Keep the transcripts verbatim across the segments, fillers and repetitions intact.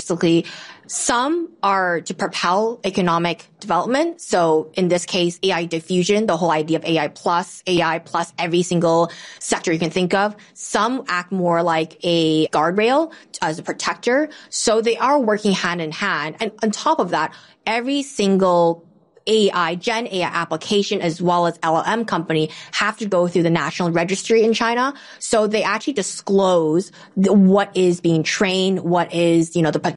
basically. Some are to propel economic development. So in this case, A I diffusion, the whole idea of A I plus, A I plus every single sector you can think of. Some act more like a guardrail as a protector. So they are working hand in hand. And on top of that, every single A I, Gen A I application as well as L L M company have to go through the national registry in China. So they actually disclose the, what is being trained, what is, you know, the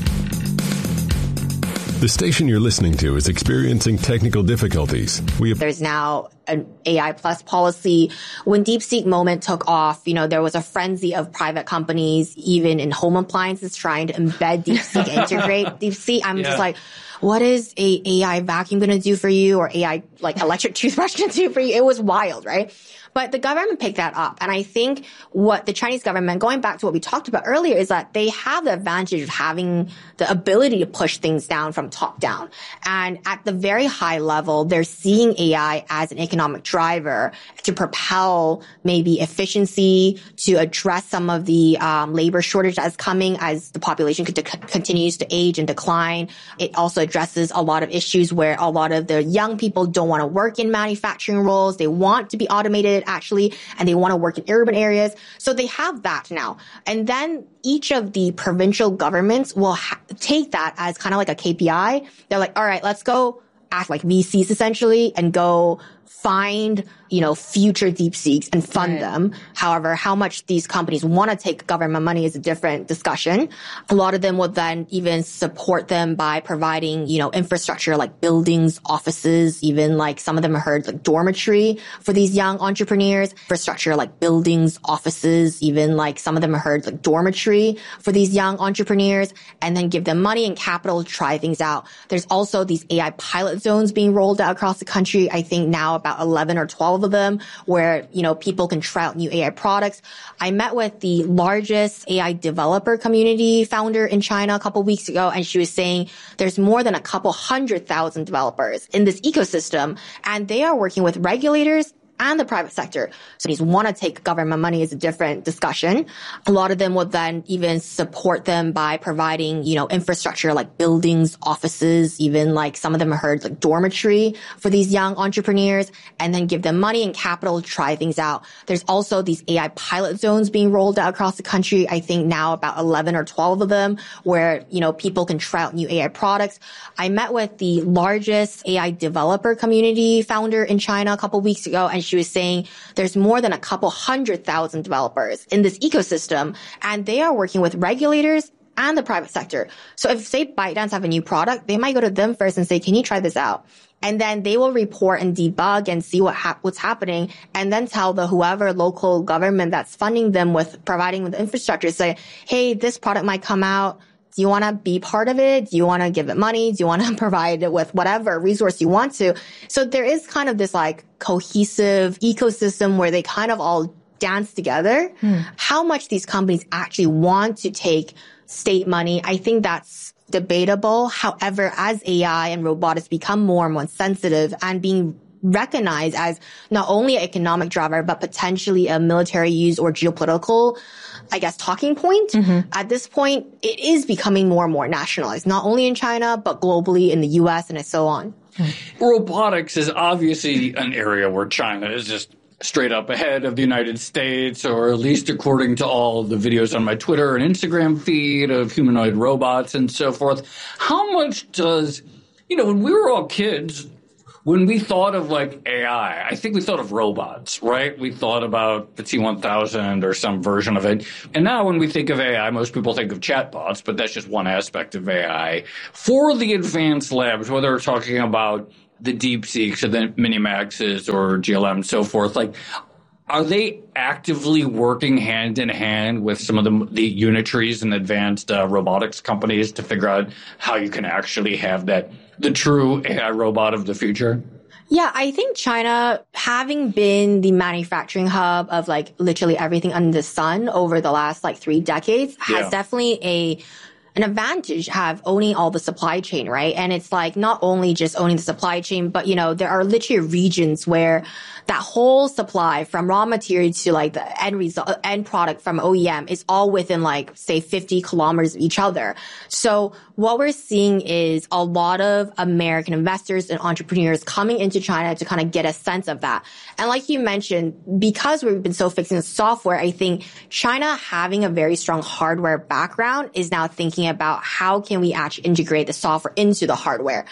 The station you're listening to is experiencing technical difficulties. We have- There's now an A I plus policy. When DeepSeek moment took off, you know, there was a frenzy of private companies, even in home appliances, trying to embed DeepSeek, integrate DeepSeek. I'm yeah. just like, what is a AI vacuum going to do for you, or A I like electric toothbrush going to do for you? It was wild, right? But the government picked that up. And I think what the Chinese government, going back to what we talked about earlier, is that they have the advantage of having the ability to push things down from top down. And at the very high level, they're seeing A I as an economic driver to propel maybe efficiency, to address some of the um, labor shortage that's coming as the population could, continues to age and decline. It also addresses a lot of issues where a lot of the young people don't want to work in manufacturing roles. They want to be automated, actually, and they want to work in urban areas. So they have that now. And then each of the provincial governments will ha- take that as kind of like a K P I. They're like, all right, let's go act like V Cs essentially and go find, you know, future DeepSeeks and fund right. them. However, how much these companies want to take government money is a different discussion. A lot of them will then even support them by providing, you know, infrastructure like buildings, offices, even like some of them I heard like dormitory for these young entrepreneurs, infrastructure like buildings, offices, even like some of them I heard like dormitory for these young entrepreneurs, and then give them money and capital to try things out. There's also these A I pilot zones being rolled out across the country. I think now about eleven or twelve of them where, you know, people can try out new A I products. I met with the largest A I developer community founder in China a couple of weeks ago, and she was saying there's more than a couple hundred thousand developers in this ecosystem, and they are working with regulators and the private sector. So these want to take government money is a different discussion. A lot of them will then even support them by providing, you know, infrastructure like buildings, offices, even like some of them I heard like dormitory for these young entrepreneurs, and then give them money and capital to try things out. There's also these A I pilot zones being rolled out across the country. I think now about eleven or twelve of them where, you know, people can try out new A I products. I met with the largest A I developer community founder in China a couple of weeks ago, and she was saying there's more than a couple hundred thousand developers in this ecosystem, and they are working with regulators and the private sector. So if, say, ByteDance have a new product, they might go to them first and say, can you try this out? And then they will report and debug and see what ha- what's happening, and then tell the whoever local government that's funding them with providing with the infrastructure, say, hey, this product might come out. Do you want to be part of it? Do you want to give it money? Do you want to provide it with whatever resource you want to? So there is kind of this like cohesive ecosystem where they kind of all dance together. Hmm. How much these companies actually want to take state money, I think that's debatable. However, as A I and robotics become more and more sensitive and being recognized as not only an economic driver, but potentially a military use or geopolitical, I guess, talking point. Mm-hmm. At this point, it is becoming more and more nationalized, not only in China, but globally in the U S and so on. Robotics is obviously an area where China is just straight up ahead of the United States, or at least according to all the videos on my Twitter and Instagram feed of humanoid robots and so forth. How much does, you know, when we were all kids, when we thought of like A I, I think we thought of robots, right? We thought about the T one thousand or some version of it. And now when we think of A I, most people think of chatbots, but that's just one aspect of A I. For the advanced labs, whether we're talking about the DeepSeeks or the Minimaxes or G L M and so forth, like, are they actively working hand in hand with some of the, the Unitrees and advanced uh, robotics companies to figure out how you can actually have that, the true A I robot of the future? Yeah, I think China, having been the manufacturing hub of like literally everything under the sun over the last like three decades, has yeah. definitely a an advantage have owning all the supply chain, right? And it's like not only just owning the supply chain, but you know, there are literally regions where that whole supply from raw material to like the end result, end product from O E M is all within like, say, fifty kilometers of each other. So what we're seeing is a lot of American investors and entrepreneurs coming into China to kind of get a sense of that. And like you mentioned, because we've been so fixed in software, I think China having a very strong hardware background is now thinking about how can we actually integrate the software into the hardware.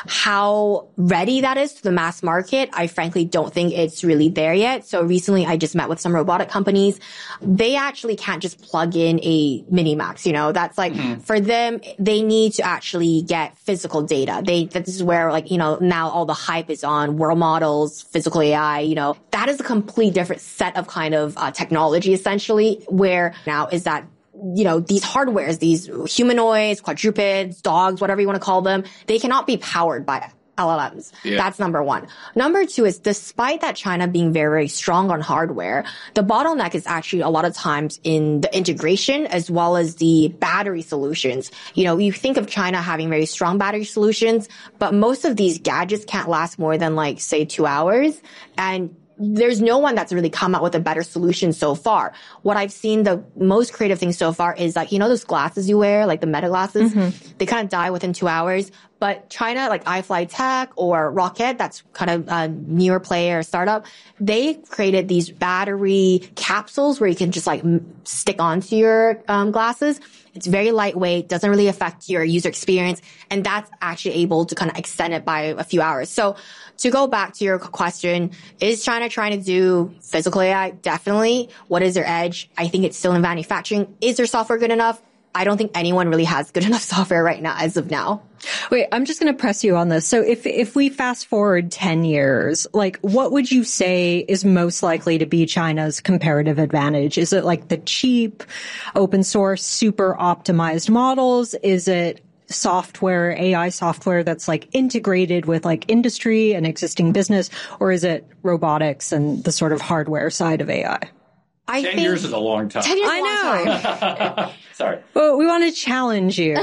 How ready that is to the mass market, I frankly don't think it's really there yet. So recently I just met with some robotic companies. They actually can't just plug in a Minimax, you know, that's like, mm-hmm. for them, they need to actually get physical data. They, this is where like, you know, now all the hype is on world models, physical A I, you know, that is a complete different set of kind of uh, technology essentially, where now is that, you know, these hardwares, these humanoids, quadrupeds, dogs, whatever you want to call them, they cannot be powered by L L Ms. Yeah. That's number one. Number two is despite that China being very, very strong on hardware, the bottleneck is actually a lot of times in the integration as well as the battery solutions. You know, you think of China having very strong battery solutions, but most of these gadgets can't last more than like, say, two hours. And there's no one that's really come out with a better solution so far. What I've seen, the most creative thing so far is like, you know, those glasses you wear, like the Meta glasses, mm-hmm. they kind of die within two hours. But China, like iFlyTech or Rocket, that's kind of a newer player startup, they created these battery capsules where you can just like stick onto your um, glasses. It's very lightweight, doesn't really affect your user experience, and that's actually able to kind of extend it by a few hours. So to go back to your question, is China trying to do physical A I? Definitely. What is their edge? I think it's still in manufacturing. Is their software good enough? I don't think anyone really has good enough software right now as of now. Wait, I'm just going to press you on this. So if if we fast forward ten years, like what would you say is most likely to be China's comparative advantage? Is it like the cheap, open source, super optimized models? Is it software, A I software that's like integrated with like industry and existing business? Or is it robotics and the sort of hardware side of A I? I Ten think years is a long time. Ten years I know. Sorry. Well, we want to challenge you.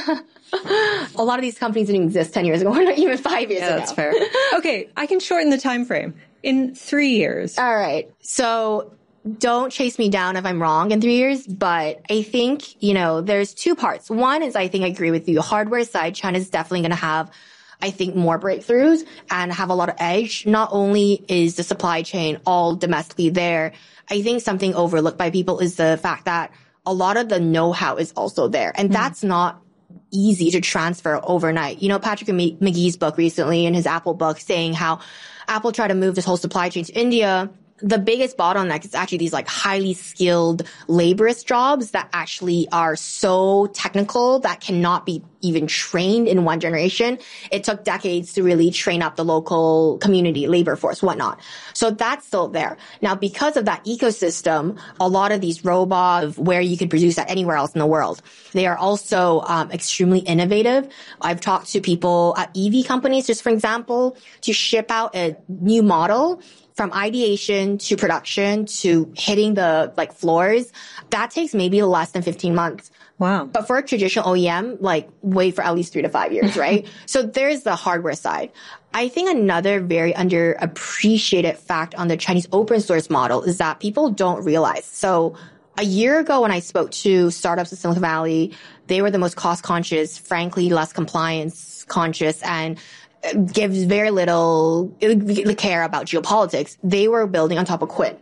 A lot of these companies didn't exist ten years ago, or not even five years yeah, ago. That's fair. Okay, I can shorten the time frame. In three years. All right. So don't chase me down if I'm wrong in three years, but I think, you know, there's two parts. One is I think I agree with you. Hardware side, China's definitely going to have, I think, more breakthroughs and have a lot of edge. Not only is the supply chain all domestically there, I think something overlooked by people is the fact that a lot of the know-how is also there. And mm. that's not easy to transfer overnight. You know, Patrick McGee's book recently in his Apple book saying how Apple tried to move this whole supply chain to India. The biggest bottleneck is actually these like highly skilled laborious jobs that actually are so technical that cannot be even trained in one generation. It took decades to really train up the local community, labor force, whatnot. So that's still there. Now, because of that ecosystem, a lot of these robots where you could produce that anywhere else in the world, they are also um, extremely innovative. I've talked to people at E V companies, just for example, to ship out a new model from ideation to production to hitting the like floors, that takes maybe less than fifteen months. Wow. But for a traditional O E M, like wait for at least three to five years, right? So there's the hardware side. I think another very underappreciated fact on the Chinese open source model is that people don't realize. So a year ago when I spoke to startups in Silicon Valley, they were the most cost conscious, frankly, less compliance conscious, and gives very little care about geopolitics. They were building on top of Quinn.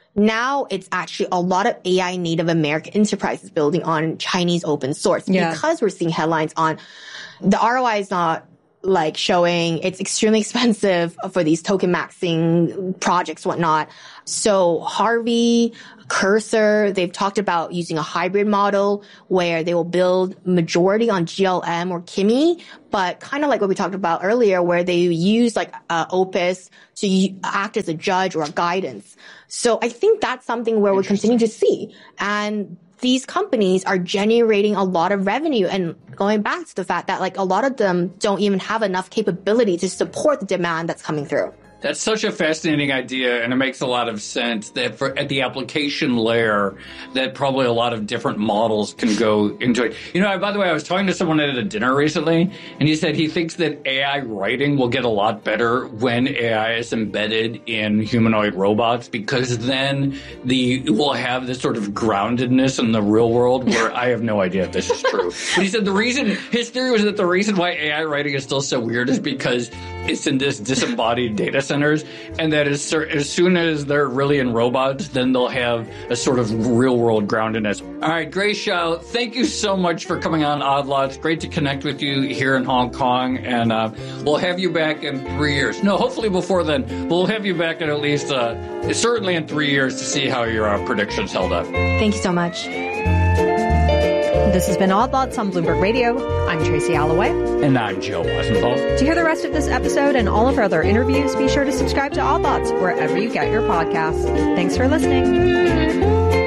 Now it's actually a lot of A I native American enterprises building on Chinese open source yeah. because we're seeing headlines on the R O I is not like showing it's extremely expensive for these token maxing projects, whatnot. So Harvey, Cursor, they've talked about using a hybrid model where they will build majority on G L M or Kimi, but kind of like what we talked about earlier, where they use like uh, Opus to act as a judge or a guidance. So I think that's something where we continue to see. And these companies are generating a lot of revenue, and going back to the fact that like a lot of them don't even have enough capability to support the demand that's coming through. That's such a fascinating idea, and it makes a lot of sense that for at the application layer, that probably a lot of different models can go into it. You know, by the way, I was talking to someone at a dinner recently, and he said he thinks that A I writing will get a lot better when A I is embedded in humanoid robots, because then the we'll have this sort of groundedness in the real world where I have no idea if this is true. But he said the reason, his theory was that the reason why A I writing is still so weird is because it's in this disembodied data centers, and that as, as soon as they're really in robots, then they'll have a sort of real-world groundedness. All right, Grace Zhao, thank you so much for coming on Odd Lots. Great to connect with you here in Hong Kong, and uh, we'll have you back in three years. No, hopefully before then. We'll have you back in at least, uh, certainly in three years to see how your uh, predictions held up. Thank you so much. This has been Odd Lots on Bloomberg Radio. I'm Tracy Alloway. And I'm Joe Weisenthal. To hear the rest of this episode and all of our other interviews, be sure to subscribe to Odd Lots wherever you get your podcasts. Thanks for listening.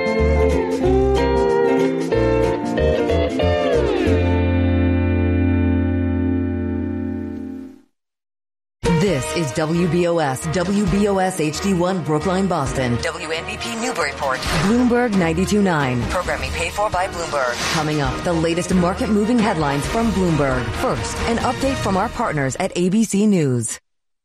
This is W B O S, W B O S H D one, Brookline, Boston. W N B P Newburyport. Bloomberg ninety-two point nine. Programming paid for by Bloomberg. Coming up, the latest market-moving headlines from Bloomberg. First, an update from our partners at A B C News.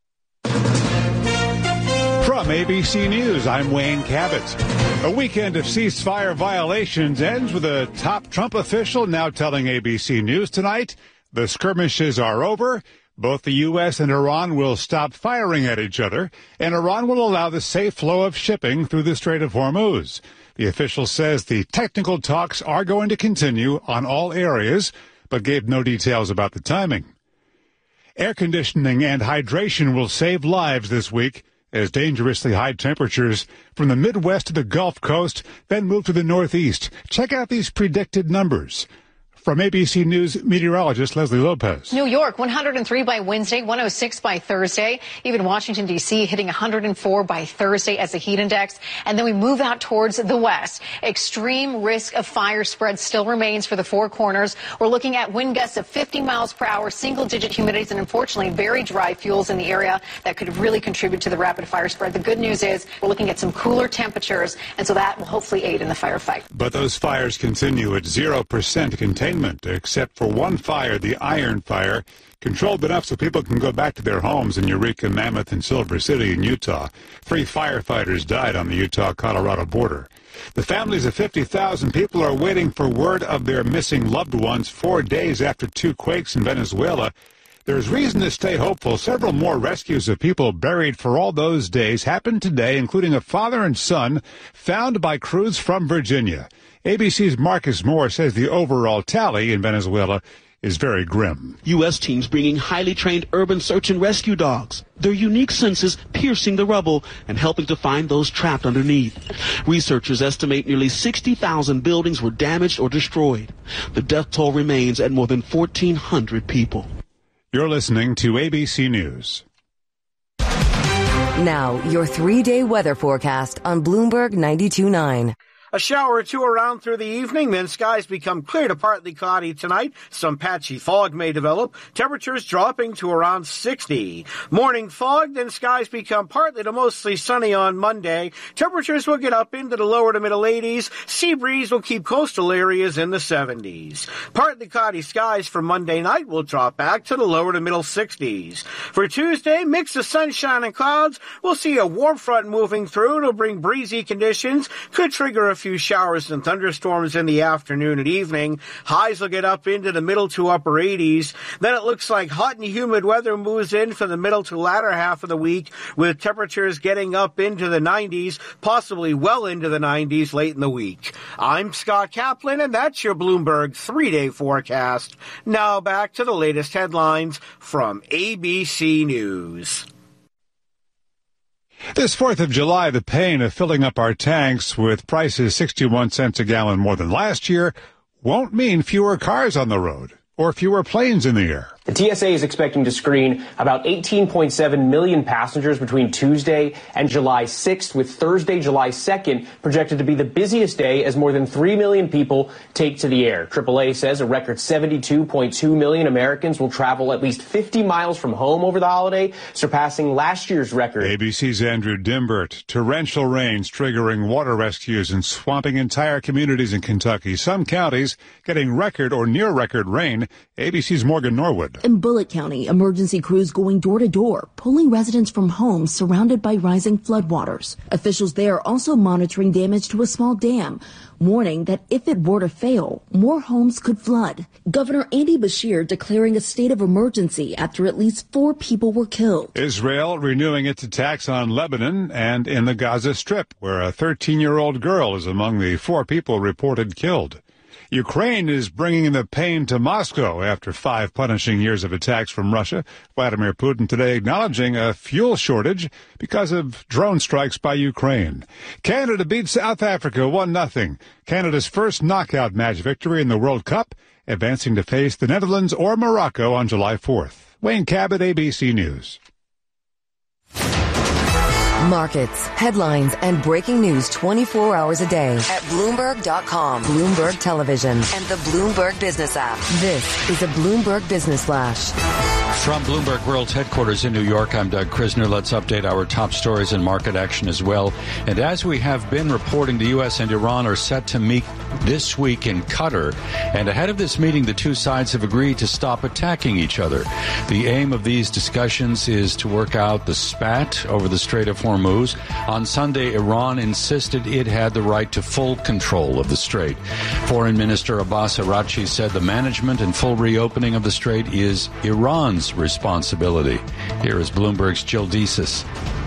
From A B C News, I'm Wayne Cabot. A weekend of ceasefire violations ends with a top Trump official now telling A B C News tonight the skirmishes are over. Both the U S and Iran will stop firing at each other, and Iran will allow the safe flow of shipping through the Strait of Hormuz. The official says the technical talks are going to continue on all areas, but gave no details about the timing. Air conditioning and hydration will save lives this week as dangerously high temperatures from the Midwest to the Gulf Coast then move to the Northeast. Check out these predicted numbers. From A B C News meteorologist Leslie Lopez. New York, one hundred three by Wednesday, one oh six by Thursday. Even Washington, D C hitting one hundred four by Thursday as the heat index. And then we move out towards the west. Extreme risk of fire spread still remains for the Four Corners. We're looking at wind gusts of fifty miles per hour, single-digit humidities, and unfortunately very dry fuels in the area that could really contribute to the rapid fire spread. The good news is we're looking at some cooler temperatures, and so that will hopefully aid in the firefight. But those fires continue at zero percent containment. Except for one fire, the Iron Fire, controlled enough so people can go back to their homes in Eureka, Mammoth, and Silver City in Utah. Three firefighters died on the Utah-Colorado border. The families of fifty thousand people are waiting for word of their missing loved ones four days after two quakes in Venezuela. There's reason to stay hopeful. Several more rescues of people buried for all those days happened today, including a father and son found by crews from Virginia. A B C's Marcus Moore says the overall tally in Venezuela is very grim. U S teams bringing highly trained urban search and rescue dogs. Their unique senses piercing the rubble and helping to find those trapped underneath. Researchers estimate nearly sixty thousand buildings were damaged or destroyed. The death toll remains at more than fourteen hundred people. You're listening to A B C News. Now, your three-day weather forecast on Bloomberg ninety-two point nine. A shower or two around through the evening, then skies become clear to partly cloudy tonight. Some patchy fog may develop. Temperatures dropping to around sixty. Morning fog, then skies become partly to mostly sunny on Monday. Temperatures will get up into the lower to middle eighties. Sea breeze will keep coastal areas in the seventies. Partly cloudy skies for Monday night will drop back to the lower to middle sixties. For Tuesday, mix of sunshine and clouds. We'll see a warm front moving through. It'll bring breezy conditions. Could trigger a few showers and thunderstorms in the afternoon and evening. Highs will get up into the middle to upper eighties. Then it looks like hot and humid weather moves in for the middle to latter half of the week, with temperatures getting up into the nineties, possibly well into the nineties late in the week. I'm Scott Kaplan, and that's your Bloomberg three-day forecast. Now back to the latest headlines from A B C News. This fourth of July, the pain of filling up our tanks with prices sixty-one cents a gallon more than last year won't mean fewer cars on the road or fewer planes in the air. The T S A is expecting to screen about eighteen point seven million passengers between Tuesday and July sixth, with Thursday, July second, projected to be the busiest day as more than three million people take to the air. triple A says a record seventy-two point two million Americans will travel at least fifty miles from home over the holiday, surpassing last year's record. A B C's Andrew Dimbert. Torrential rains triggering water rescues and swamping entire communities in Kentucky. Some counties getting record or near record rain. A B C's Morgan Norwood. In Bullitt County, emergency crews going door to door, pulling residents from homes surrounded by rising floodwaters. Officials there are also monitoring damage to a small dam, warning that if it were to fail, more homes could flood. Governor Andy Beshear declaring a state of emergency after at least four people were killed. Israel renewing its attacks on Lebanon and in the Gaza Strip, where a thirteen-year-old girl is among the four people reported killed. Ukraine is bringing the pain to Moscow after five punishing years of attacks from Russia. Vladimir Putin today acknowledging a fuel shortage because of drone strikes by Ukraine. Canada beats South Africa one nothing. Canada's first knockout match victory in the World Cup, advancing to face the Netherlands or Morocco on July fourth. Wayne Cabot, A B C News. Markets, headlines, and breaking news twenty-four hours a day at Bloomberg dot com, Bloomberg Television, and the Bloomberg Business app. This is a Bloomberg Business Flash. From Bloomberg World's headquarters in New York, I'm Doug Krisner. Let's update our top stories and market action as well. And as we have been reporting, the U S and Iran are set to meet this week in Qatar. And ahead of this meeting, the two sides have agreed to stop attacking each other. The aim of these discussions is to work out the spat over the Strait of Hormuz. On Sunday, Iran insisted it had the right to full control of the strait. Foreign Minister Abbas Araghchi said the management and full reopening of the strait is Iran's responsibility. Here is Bloomberg's Jill Desis.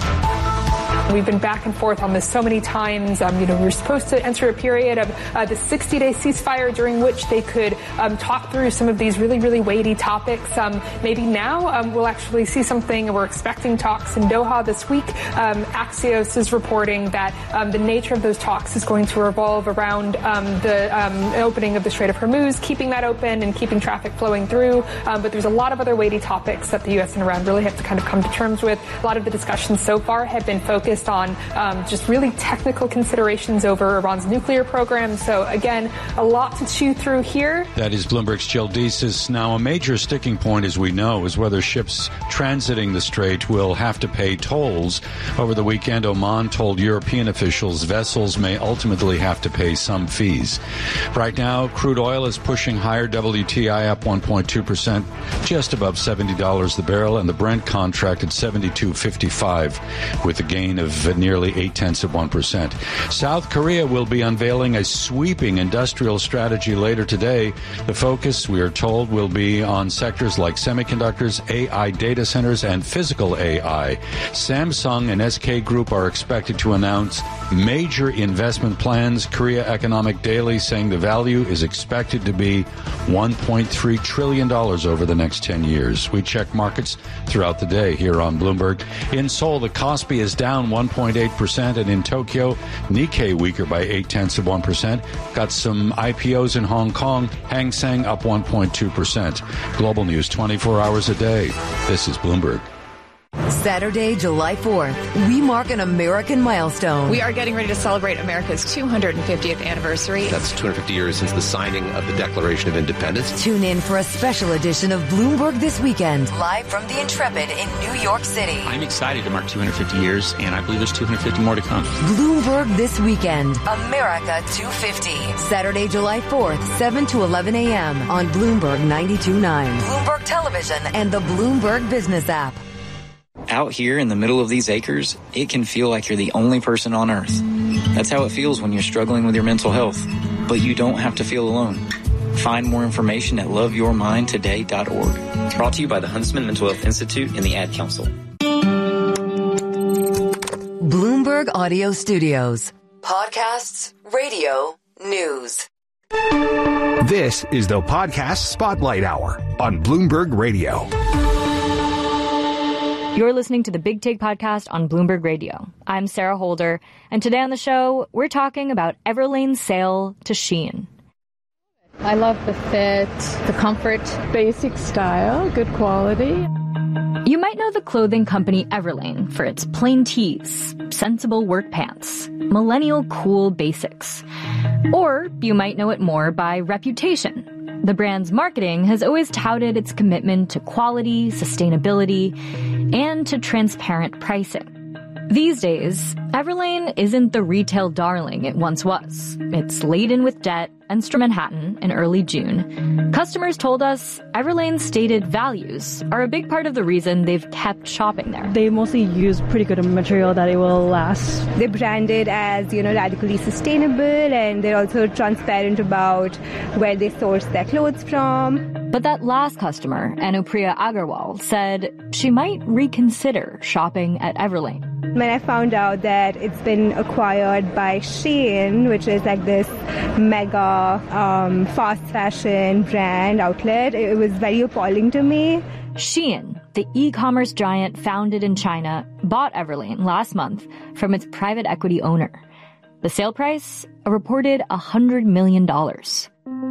We've been back and forth on this so many times. Um, you know, we were supposed to enter a period of uh, the sixty-day ceasefire during which they could um, talk through some of these really, really weighty topics. Um, maybe now um, we'll actually see something. We're expecting talks in Doha this week. Um, Axios is reporting that um, the nature of those talks is going to revolve around um, the um, opening of the Strait of Hormuz, keeping that open and keeping traffic flowing through. Um, but there's a lot of other weighty topics that the U S and Iran really have to kind of come to terms with. A lot of the discussions so far have been focused on um, just really technical considerations over Iran's nuclear program. So, again, a lot to chew through here. That is Bloomberg's Jill Desis. Now, a major sticking point, as we know, is whether ships transiting the strait will have to pay tolls. Over the weekend, Oman told European officials vessels may ultimately have to pay some fees. Right now, crude oil is pushing higher, W T I up one point two percent, just above seventy dollars the barrel, and the Brent contract at seventy-two fifty-five, with a gain of of nearly eight-tenths of one percent. South Korea will be unveiling a sweeping industrial strategy later today. The focus, we are told, will be on sectors like semiconductors, A I data centers, and physical A I. Samsung and S K Group are expected to announce major investment plans. Korea Economic Daily saying the value is expected to be one point three trillion dollars over the next ten years. We check markets throughout the day here on Bloomberg. In Seoul, the Kospi is down one point eight percent, and in Tokyo, Nikkei weaker by eight-tenths of one percent. Got some I P Os in Hong Kong. Hang Seng up one point two percent. Global news twenty-four hours a day. This is Bloomberg. Saturday, July fourth, we mark an American milestone. We are getting ready to celebrate America's two hundred fiftieth anniversary. That's two hundred fifty years since the signing of the Declaration of Independence. Tune in for a special edition of Bloomberg This Weekend, live from the Intrepid in New York City. I'm excited to mark two hundred fifty years, and I believe there's two hundred fifty more to come. Bloomberg This Weekend, America two fifty. Saturday, July fourth, seven to eleven a.m. on Bloomberg ninety-two point nine, Bloomberg Television, and the Bloomberg Business app. Out here in the middle of these acres, it can feel like you're the only person on earth. That's how it feels when you're struggling with your mental health. But you don't have to feel alone. Find more information at love your mind today dot org. Brought to you by the Huntsman Mental Health Institute and the Ad Council. Bloomberg Audio Studios. Podcasts, radio, news. This is the Podcast Spotlight Hour on Bloomberg Radio. You're listening to the Big Take Podcast on Bloomberg Radio. I'm Sarah Holder, and today on the show, we're talking about Everlane's sale to Shein. I love the fit, the comfort. Basic style, good quality. You might know the clothing company Everlane for its plain tees, sensible work pants, millennial cool basics. Or you might know it more by reputation. The brand's marketing has always touted its commitment to quality, sustainability, and to transparent pricing. These days, Everlane isn't the retail darling it once was. It's laden with debt and struck Manhattan in early June. Customers told us Everlane's stated values are a big part of the reason they've kept shopping there. They mostly use pretty good material that it will last. They're branded as, you know, radically sustainable, and they're also transparent about where they source their clothes from. But that last customer, Anupriya Agarwal, said she might reconsider shopping at Everlane. When I found out that it's been acquired by Shein, which is like this mega um, fast fashion brand outlet, it was very appalling to me. Shein, the e-commerce giant founded in China, bought Everlane last month from its private equity owner. The sale price? A reported one hundred million dollars.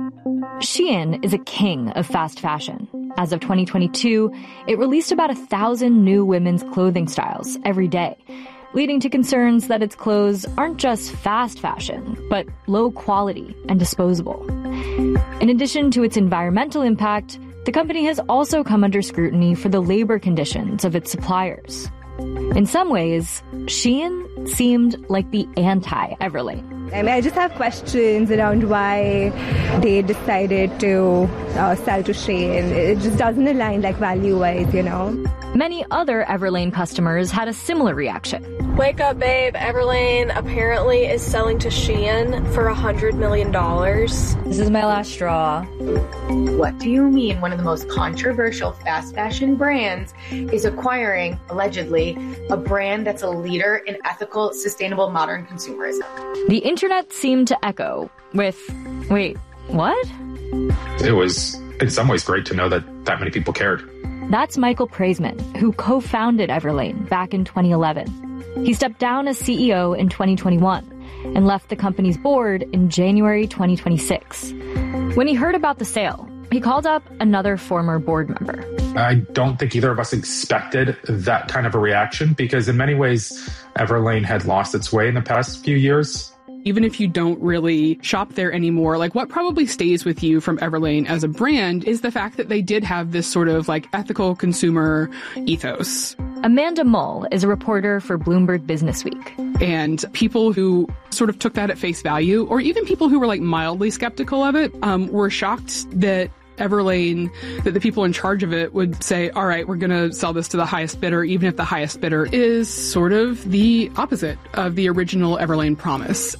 Shein is a king of fast fashion. As of twenty twenty-two, it released about a thousand new women's clothing styles every day, leading to concerns that its clothes aren't just fast fashion, but low quality and disposable. In addition to its environmental impact, the company has also come under scrutiny for the labor conditions of its suppliers. In some ways, Shein seemed like the anti-Everlane. I mean, I just have questions around why they decided to uh, sell to Shein. It just doesn't align, like, value-wise, you know. Many other Everlane customers had a similar reaction. Wake up, babe. Everlane apparently is selling to Shein for one hundred million dollars. This is my last straw. What do you mean one of the most controversial fast fashion brands is acquiring, allegedly, a brand that's a leader in ethical, sustainable, modern consumerism? The internet seemed to echo with, wait, what? It was, in some ways, great to know that that many people cared. That's Michael Praisman, who co-founded Everlane back in twenty eleven. He stepped down as C E O in twenty twenty-one and left the company's board in January twenty twenty-six. When he heard about the sale, he called up another former board member. I don't think either of us expected that kind of a reaction because in many ways, Everlane had lost its way in the past few years. Even if you don't really shop there anymore, like what probably stays with you from Everlane as a brand is the fact that they did have this sort of like ethical consumer ethos. Amanda Mull is a reporter for Bloomberg Businessweek. And people who sort of took that at face value, or even people who were like mildly skeptical of it, um, were shocked that Everlane, that the people in charge of it would say, all right, we're going to sell this to the highest bidder, even if the highest bidder is sort of the opposite of the original Everlane promise.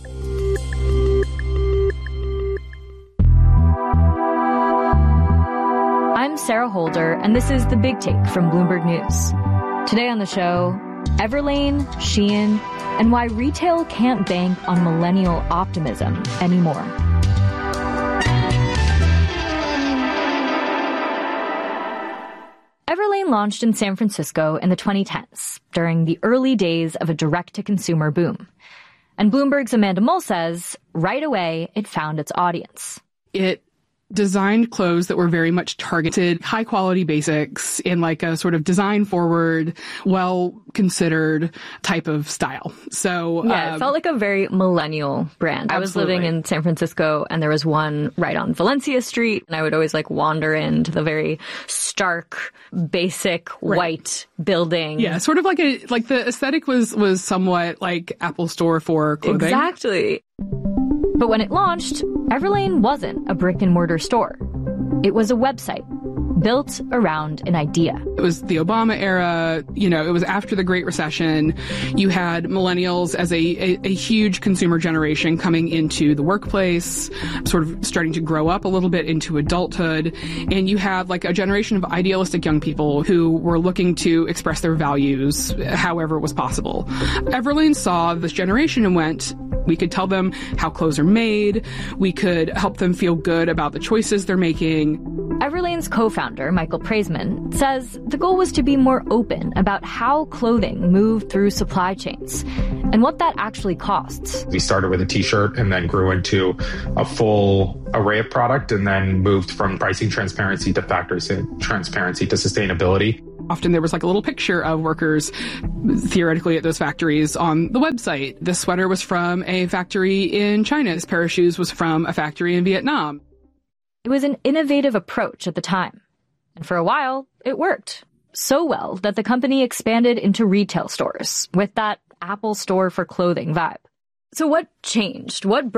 I'm Sarah Holder, and this is The Big Take from Bloomberg News. Today on the show, Everlane, Shein, and why retail can't bank on millennial optimism anymore. Everlane launched in San Francisco in the twenty tens, during the early days of a direct-to-consumer boom. And Bloomberg's Amanda Mull says, right away, it found its audience. It designed clothes that were very much targeted, high-quality basics in like a sort of design-forward, well-considered type of style. So yeah, um, it felt like a very millennial brand. Absolutely. I was living in San Francisco, and there was one right on Valencia Street, and I would always like wander into the very stark, basic right. white building. Yeah, sort of like a like the aesthetic was was somewhat like Apple Store for clothing. Exactly. But when it launched, Everlane wasn't a brick-and-mortar store. It was a website built around an idea. It was the Obama era, you know, it was after the Great Recession. You had millennials as a, a, a huge consumer generation coming into the workplace, sort of starting to grow up a little bit into adulthood. And you had like a generation of idealistic young people who were looking to express their values however it was possible. Everlane saw this generation and went, We could tell them how clothes are made. We could help them feel good about the choices they're making. Everlane's co-founder, Michael Praisman, says the goal was to be more open about how clothing moved through supply chains and what that actually costs. We started with a t-shirt and then grew into a full array of product and then moved from pricing transparency to factory transparency to sustainability. Often there was like a little picture of workers theoretically at those factories on the website. This sweater was from a factory in China. This pair of shoes was from a factory in Vietnam. It was an innovative approach at the time. And for a while, it worked. So well that the company expanded into retail stores with that Apple store for clothing vibe. So what changed? What